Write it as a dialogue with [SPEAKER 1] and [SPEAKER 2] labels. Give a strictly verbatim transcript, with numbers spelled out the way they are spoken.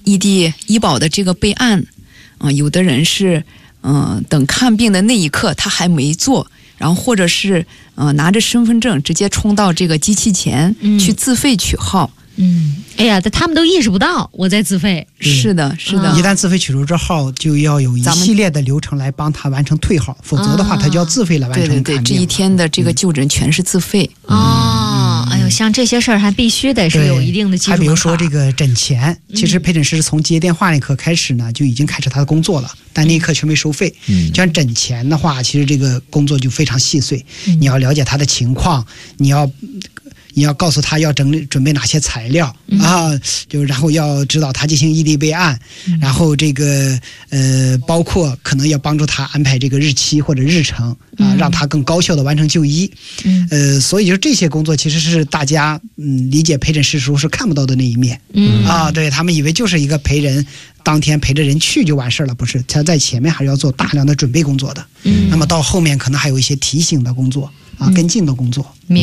[SPEAKER 1] 异地医保的这个备案，啊、呃，有的人是嗯、呃、等看病的那一刻他还没做，然后或者是呃拿着身份证直接冲到这个机器前、嗯、去自费取号。
[SPEAKER 2] 嗯，哎呀，他们都意识不到我在自费。
[SPEAKER 1] 是的，是的。
[SPEAKER 3] 一旦自费取出这号，就要有一系列的流程来帮他完成退号，否则的话，他就要自费来完成看病。
[SPEAKER 1] 对对对，这一天的这个就诊全是自费。
[SPEAKER 2] 嗯、哦，哎呦，像这些事儿还必须得是有一定的技术门槛。
[SPEAKER 3] 还比如说这个诊前，其实陪诊师从接电话那刻开始呢，就已经开始他的工作了，但那一刻却没收费。嗯，像诊前的话，其实这个工作就非常细碎，嗯、你要了解他的情况，你要。你要告诉他要整理准备哪些材料、嗯、啊，就然后要指导他进行异地备案、嗯，然后这个呃，包括可能要帮助他安排这个日期或者日程啊，让他更高效的完成就医。嗯，呃，所以就这些工作其实是大家嗯理解陪诊师时候是看不到的那一面。嗯啊，对他们以为就是一个陪人当天陪着人去就完事了，不是？他在前面还是要做大量的准备工作的。嗯，那么到后面可能还有一些提醒的工作啊，跟进的工作。